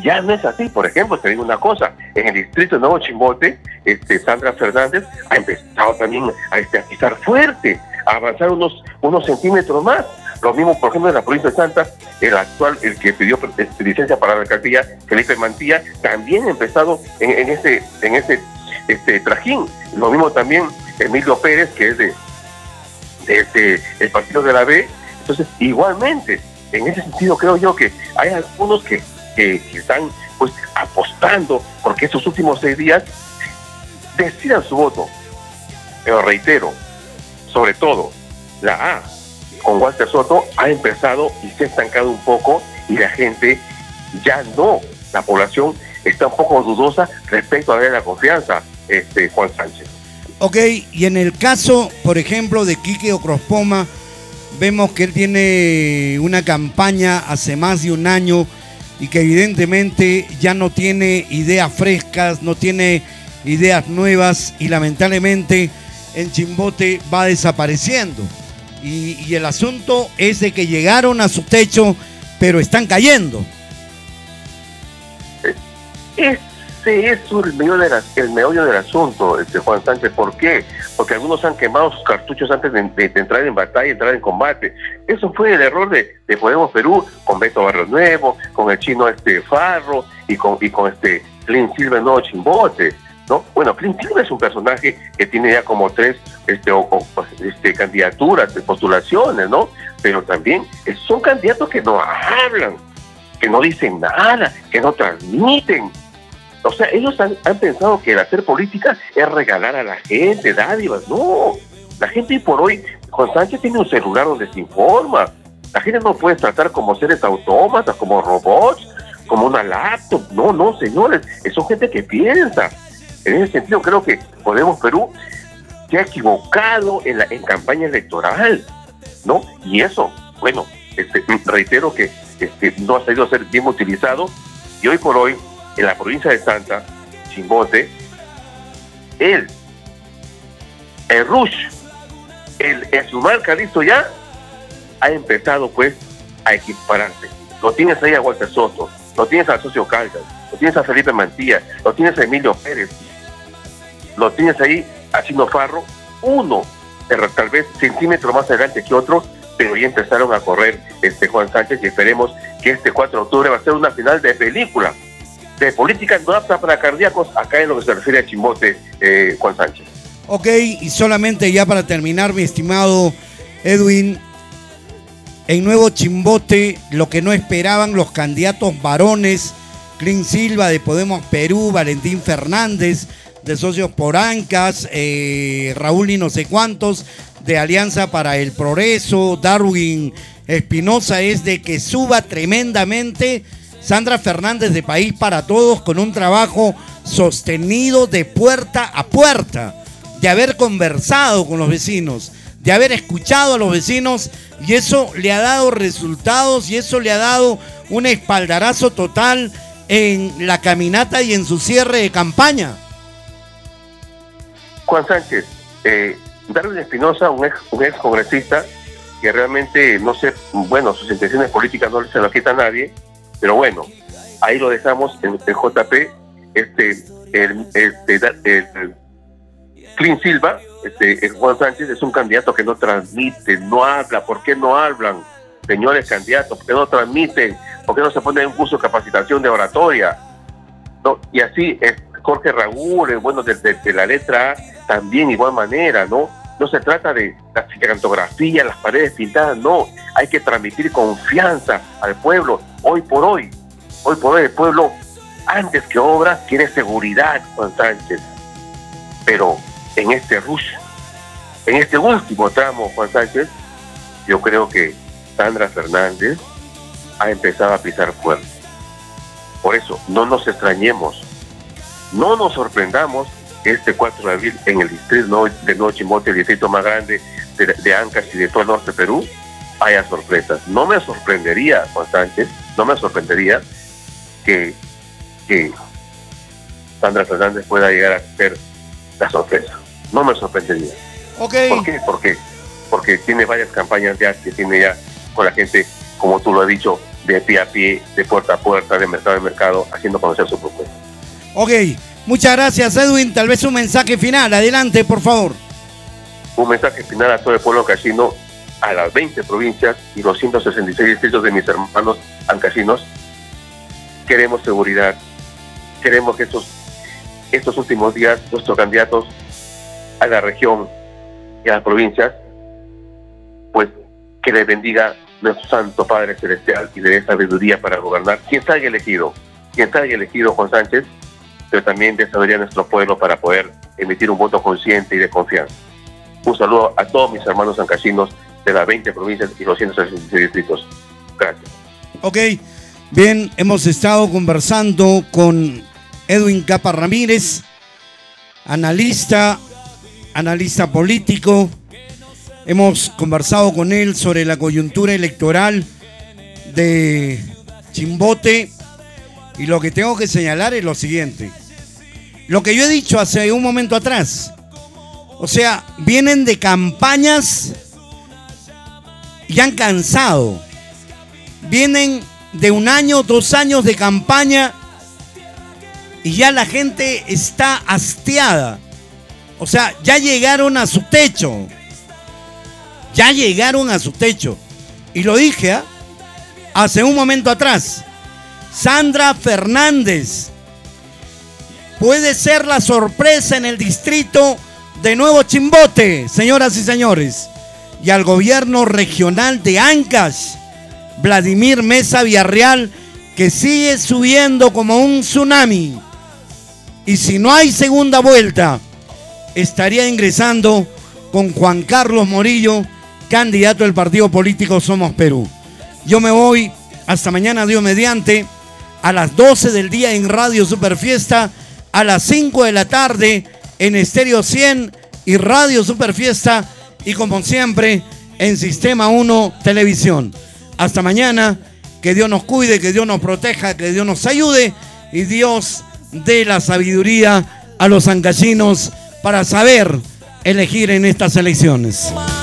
ya no es así. Por ejemplo, te digo una cosa, en el distrito de Nuevo Chimbote, Sandra Fernández ha empezado también a pisar fuerte, a avanzar unos centímetros más. Lo mismo, por ejemplo, en la provincia de Santa, el que pidió licencia para la alcaldía, Felipe Mantilla, también ha empezado en ese trajín. Lo mismo también Emilio Pérez, que es el partido de la B. Entonces, igualmente, en ese sentido creo yo que hay algunos que están pues apostando porque estos últimos 6 días decidan su voto. Pero reitero, sobre todo, la A, con Walter Soto, ha empezado y se ha estancado un poco, y la gente ya no, la población está un poco dudosa respecto a darle la confianza, Juan Sánchez. Ok, y en el caso, por ejemplo, de Quique Ocrospoma, vemos que él tiene una campaña hace más de un año y que evidentemente ya no tiene ideas frescas, no tiene ideas nuevas, y lamentablemente en Chimbote va desapareciendo. Y el asunto es de que llegaron a su techo, pero están cayendo. Ese es el meollo del asunto, Juan Sánchez. ¿Por qué? Porque algunos han quemado sus cartuchos antes de entrar en batalla, entrar en combate. Eso fue el error de Podemos Perú, con Beto Barrio Nuevo, con el chino Farro y con Clint Silva en Nuevo Chimbote, ¿no? Bueno, Clint Silva es un personaje que tiene ya como 3 candidaturas, postulaciones, ¿no? Pero también son candidatos que no hablan, que no dicen nada, que no transmiten. O sea, ellos han pensado que el hacer política es regalar a la gente dádivas. No, la gente hoy por hoy, Juan Sánchez, tiene un celular donde se informa. La gente no puede tratar como seres autómatas, como robots, como una laptop. No, señores, son gente que piensa. En ese sentido, creo que Podemos Perú se ha equivocado en campaña electoral, ¿no? Y eso, bueno, reitero que no ha sabido ser bien utilizado, y hoy por hoy, en la provincia de Santa, Chimbote, el Rush, el Esumar Calisto ya ha empezado pues a equipararse. Lo tienes ahí a Walter Soto, lo tienes al socio Caldas, lo tienes a Felipe Mantilla, lo tienes a Emilio Pérez, lo tienes ahí a Chino Farro, uno tal vez centímetro más adelante que otro, pero ya empezaron a correr Juan Sánchez, y esperemos que este 4 de octubre va a ser una final de película, de política no apta para cardíacos, acá en lo que se refiere a Chimbote, Juan Sánchez. Ok, y solamente ya para terminar, mi estimado Edwin, en Nuevo Chimbote, lo que no esperaban los candidatos varones, Clint Silva de Podemos Perú, Valentín Fernández de Socios por Ancas, Raúl y no sé cuántos de Alianza para el Progreso, Darwin Espinosa, es de que suba tremendamente Sandra Fernández de País para Todos, con un trabajo sostenido de puerta a puerta, de haber conversado con los vecinos, de haber escuchado a los vecinos, y eso le ha dado resultados, y eso le ha dado un espaldarazo total en la caminata y en su cierre de campaña. Juan Sánchez, Darwin Espinosa, un ex congresista que realmente, no sé, bueno, sus intenciones políticas no se las quita a nadie, pero bueno, ahí lo dejamos en JP. El Clint Silva, Juan Sánchez, es un candidato que no transmite, no habla. ¿Por qué no hablan, señores candidatos? ¿Por qué no transmiten? ¿Por qué no se ponen en un curso de capacitación de oratoria? ¿No? Y así Jorge Raúl, bueno, de la letra A, también igual manera, ¿no? No se trata de la gigantografía, las paredes pintadas, no. Hay que transmitir confianza al pueblo. Hoy por hoy el pueblo, antes que obra, quiere seguridad, Juan Sánchez. Pero en este rush, en este último tramo, Juan Sánchez, yo creo que Sandra Fernández ha empezado a pisar fuerte. Por eso, no nos extrañemos, no nos sorprendamos que este 4 de abril en el distrito de Nuevo Chimbote, el distrito más grande de Ancas y de todo el norte de Perú, haya sorpresas. No me sorprendería, Juan Sánchez, no me sorprendería que Sandra Fernández pueda llegar a ser la sorpresa. No me sorprendería. Okay. ¿Por qué? Porque tiene varias campañas ya que tiene ya con la gente, como tú lo has dicho, de pie a pie, de puerta a puerta, de mercado a mercado, haciendo conocer su propuesta. Ok, muchas gracias, Edwin. Tal vez un mensaje final. Adelante, por favor. Un mensaje final a todo el pueblo ancashino, a las 20 provincias y los 166 distritos de mis hermanos ancashinos. Queremos seguridad. Queremos que estos últimos días nuestros candidatos a la región y a las provincias, pues que les bendiga nuestro Santo Padre Celestial y le dé sabiduría para gobernar. Quien se haya elegido Juan Sánchez, pero también de sabiduría a nuestro pueblo para poder emitir un voto consciente y de confianza. Un saludo a todos mis hermanos ancashinos de las 20 provincias y los 166 distritos. Gracias. Ok, bien, hemos estado conversando con Edwin Capa Ramírez, analista político. Hemos conversado con él sobre la coyuntura electoral de Chimbote y lo que tengo que señalar es lo siguiente. Lo que yo he dicho hace un momento atrás, o sea, vienen de campañas y han cansado. Vienen de 1 año, 2 años de campaña y ya la gente está hastiada. O sea, ya llegaron a su techo. Y lo dije hace un momento atrás. Sandra Fernández puede ser la sorpresa en el distrito de Nuevo Chimbote, señoras y señores. Y al gobierno regional de Ancash, Vladimir Mesa Villarreal, que sigue subiendo como un tsunami. Y si no hay segunda vuelta, estaría ingresando con Juan Carlos Morillo, candidato del partido político Somos Perú. Yo me voy, hasta mañana, Dios mediante, a las 12 del día en Radio Superfiesta, a las 5 de la tarde en Estéreo 100 y Radio Superfiesta, y como siempre en Sistema 1 Televisión. Hasta mañana, que Dios nos cuide, que Dios nos proteja, que Dios nos ayude y Dios dé la sabiduría a los ancashinos para saber elegir en estas elecciones.